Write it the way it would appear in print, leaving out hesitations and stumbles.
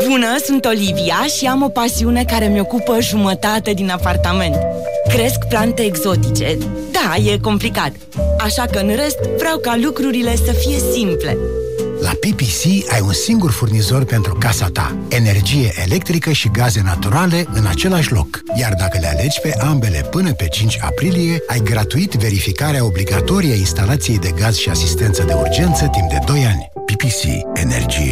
Bună, sunt Olivia și am o pasiune care mi ocupă jumătate din apartament. Cresc plante exotice. Da, e complicat. Așa că în rest vreau ca lucrurile să fie simple. La PPC ai un singur furnizor pentru casa ta. Energie electrică și gaze naturale în același loc. Iar dacă le alegi pe ambele până pe 5 aprilie, ai gratuit verificarea obligatorie a instalației de gaz și asistență de urgență timp de 2 ani. PPC. Energie